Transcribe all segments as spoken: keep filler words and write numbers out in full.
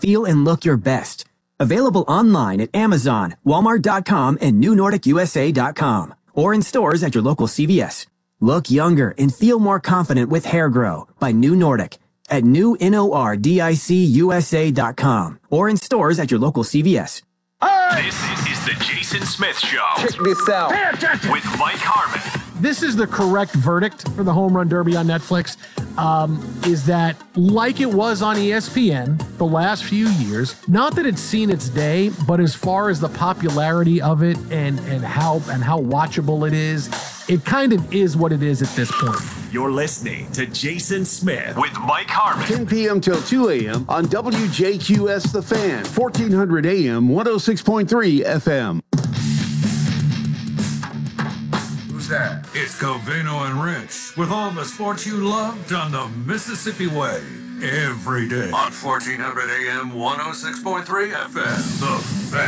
feel and look your best. Available online at Amazon, Walmart dot com, and New Nordic U S A dot com, or in stores at your local C V S. Look younger and feel more confident with Hair Grow by New Nordic at new nordic U S A dot com, or in stores at your local C V S. This is the Jason Smith Show. Check this out. With Mike Harmon. This is the correct verdict for the Home Run Derby on Netflix, um, is that like it was on E S P N the last few years, not that it's seen its day, but as far as the popularity of it and, and how and how watchable it is, it kind of is what it is at this point. You're listening to Jason Smith with Mike Harmon. ten p.m. till two a.m. on W J Q S The Fan, fourteen hundred A M, one oh six point three F M. Who's that? It's Covino and Rich with all the sports you loved on the Mississippi way. Every day on fourteen hundred A M, one oh six point three F M. The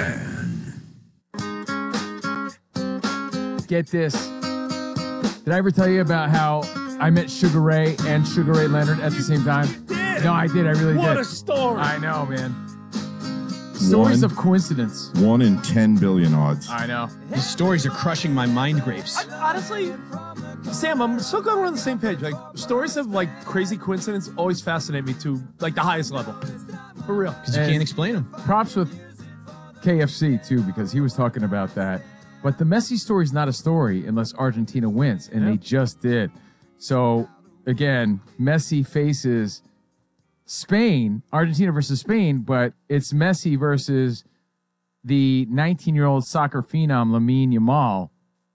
Fan. Get this. Did I ever tell you about how I met Sugar Ray and Sugar Ray Leonard at the same time? Did. No, I did. I really what did. What a story. I know, man. Stories one, of coincidence. One in ten billion odds. I know. These stories are crushing my mind grapes. I, honestly, Sam, I'm so glad we're on the same page. Like, stories of, like, crazy coincidence always fascinate me to, like, the highest level. For real. Because you can't explain them. Props with K F C, too, because he was talking about that. But the Messi story is not a story unless Argentina wins, and yeah. they just did. So, again, Messi faces Spain, Argentina versus Spain, but it's Messi versus the nineteen-year-old soccer phenom Lamine Yamal,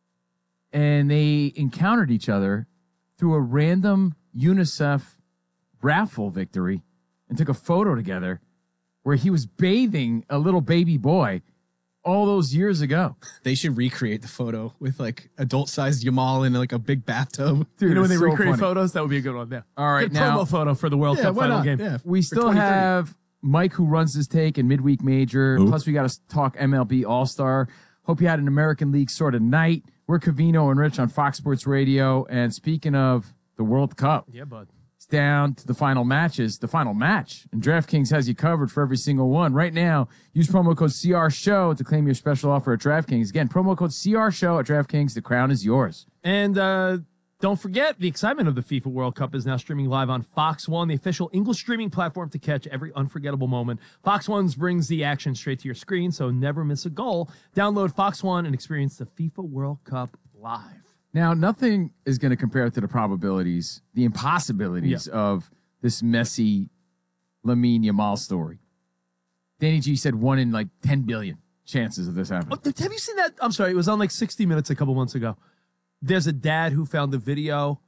and they encountered each other through a random UNICEF raffle victory and took a photo together where he was bathing a little baby boy all those years ago. They should recreate the photo with like adult-sized Yamal in like a big bathtub. Dude, you know when they so recreate funny. photos? That would be a good one. Yeah. All right, good now promo photo for the World yeah, Cup final not? game. Yeah, we still have Mike, who runs this take, and midweek major. Ooh. Plus, we got to talk M L B All-Star. Hope you had an American League sort of night. We're Covino and Rich on Fox Sports Radio. And speaking of the World Cup, yeah, bud. Down to the final matches, the final match. And DraftKings has you covered for every single one. Right now, use promo code C R Show to claim your special offer at DraftKings. Again, promo code C R Show at DraftKings. The crown is yours. And uh, don't forget, the excitement of the FIFA World Cup is now streaming live on Fox One, the official English streaming platform to catch every unforgettable moment. Fox One brings the action straight to your screen, so never miss a goal. Download Fox One and experience the FIFA World Cup live. Now, nothing is going to compare to the probabilities, the impossibilities yeah. of this Messi Lamine Yamal story. Danny G said one in like ten billion chances of this happening. Oh, have you seen that? I'm sorry, it was on like sixty minutes a couple months ago. There's a dad who found the video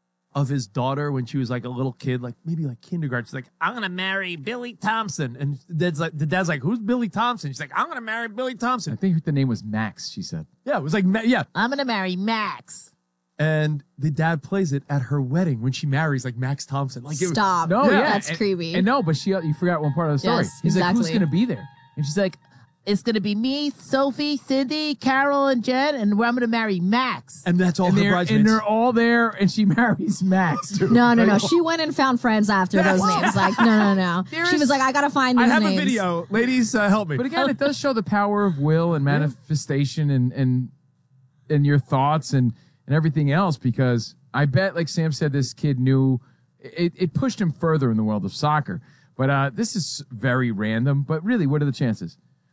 of his daughter when she was like a little kid, like maybe like kindergarten. She's like, I'm going to marry Billy Thompson. And the dad's like, the dad's like, who's Billy Thompson? She's like, I'm going to marry Billy Thompson. I think the name was Max, she said. Yeah, it was like, yeah. I'm going to marry Max. And the dad plays it at her wedding when she marries like Max Thompson. Like, it Stop. Was, no, yeah. That's and, creepy. And no, but she you forgot one part of the story. Yes, He's exactly. like, who's going to be there? And she's like, it's going to be me, Sophie, Cindy, Carol, and Jen, and I'm going to marry Max. And that's all and her bridesmaids. And they're all there, and she marries Max. Too. No, no, no. She went and found friends after those names. Like, no, no, no. There she is, was like, I got to find these I have names. a video. Ladies, uh, help me. But again, it does show the power of will and manifestation and and, and your thoughts and, and everything else, because I bet, like Sam said, this kid knew it, it pushed him further in the world of soccer. But uh, this is very random. But really, what are the chances?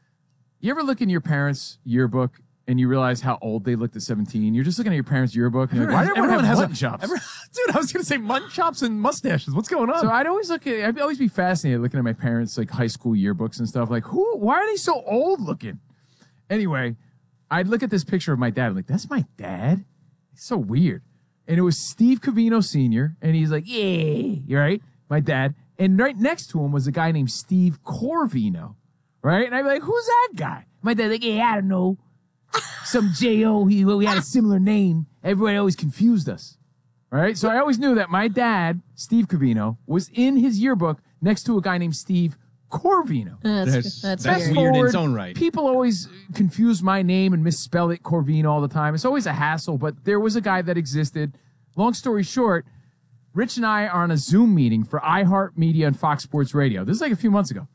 You ever look in your parents' yearbook and you realize how old they looked at seventeen? You're just looking at your parents' yearbook and you're like, why did everyone have mutton a, chops? Every, dude, I was going to say mutton chops and mustaches. What's going on? So I'd always look at, I'd always be fascinated looking at my parents' like high school yearbooks and stuff. Like, who? Why are they so old looking? Anyway, I'd look at this picture of my dad. I'm like, that's my dad? It's so weird. And it was Steve Covino Senior And he's like, yeah, you're right, my dad. And right next to him was a guy named Steve Corvino. Right? And I'd be like, who's that guy? My dad's like, yeah, I don't know. Some J O, he, we had a similar name. Everybody always confused us. Right? So I always knew that my dad, Steve Covino, was in his yearbook next to a guy named Steve Corvino. That's, that's, that's, that's weird. weird in Forward, its own right. People always confuse my name and misspell it Corvino all the time. It's always a hassle, but there was a guy that existed. Long story short, Rich and I are on a Zoom meeting for iHeartMedia and Fox Sports Radio. This is like a few months ago.